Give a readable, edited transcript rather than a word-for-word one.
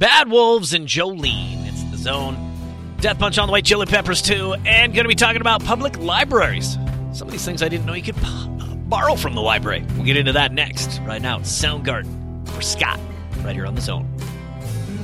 Bad Wolves and Jolene. It's The Zone. Death Punch on the way, Chili Peppers too, and going to be talking about public libraries. Some of these things I didn't know you could borrow from the library. We'll get into that next. Right now, it's Soundgarden for Scott, right here on The Zone.